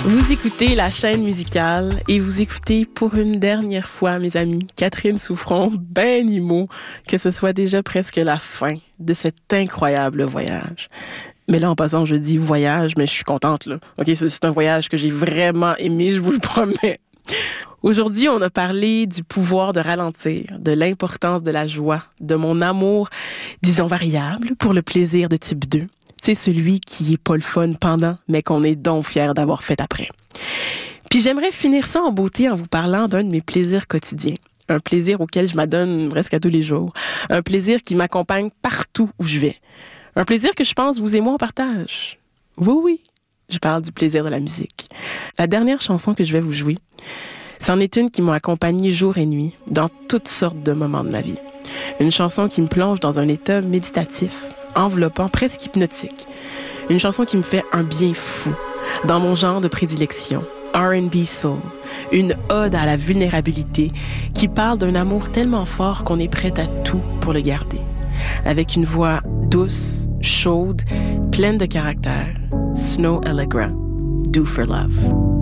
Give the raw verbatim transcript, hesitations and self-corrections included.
Vous écoutez la chaîne musicale et vous écoutez pour une dernière fois, mes amis, Catherine Souffron, ben Imo, que ce soit déjà presque la fin de cet incroyable voyage. Mais là, en passant, je dis voyage, mais je suis contente, là. OK, c'est un voyage que j'ai vraiment aimé, je vous le promets. Aujourd'hui, on a parlé du pouvoir de ralentir, de l'importance de la joie, de mon amour, disons variable, pour le plaisir de type deux. C'est celui qui est pas le fun pendant, mais qu'on est donc fier d'avoir fait après. Puis j'aimerais finir ça en beauté en vous parlant d'un de mes plaisirs quotidiens. Un plaisir auquel je m'adonne presque à tous les jours. Un plaisir qui m'accompagne partout où je vais. Un plaisir que je pense vous et moi on partage. Oui, oui, je parle du plaisir de la musique. La dernière chanson que je vais vous jouer, c'en est une qui m'a accompagnée jour et nuit, dans toutes sortes de moments de ma vie. Une chanson qui me plonge dans un état méditatif, enveloppant, presque hypnotique. Une chanson qui me fait un bien fou, dans mon genre de prédilection, R and B soul. Une ode à la vulnérabilité qui parle d'un amour tellement fort qu'on est prêt à tout pour le garder. Avec une voix douce, chaude, pleine de caractère. Snow Allegra, Do for Love.